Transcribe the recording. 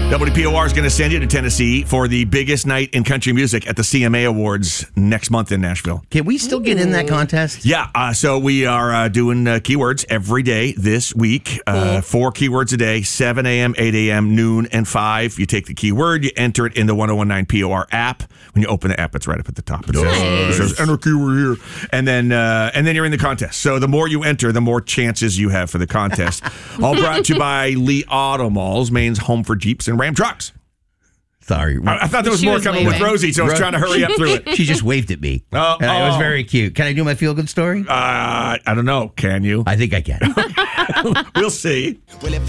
WPOR is going to send you to Tennessee for the biggest night in country music at the CMA Awards next month in Nashville. Can we still get in that contest? Yeah, so we are doing keywords every day this week. 4 keywords a day, 7 a.m., 8 a.m., noon, and 5. You take the keyword, you enter it in the 1019 POR app. When you open the app, it's right up at the top. It says enter keyword here. And then you're in the contest. So the more you enter, the more chances you have for the contest. All brought to you by Lee Auto Malls, Maine's home for Jeeps and Ram trucks. Sorry. I thought there was more coming with Rosie, so I was trying to hurry up through it. She just waved at me. It was very cute. Can I do my feel-good story? I don't know. Can you? I think I can. We'll see. Well, if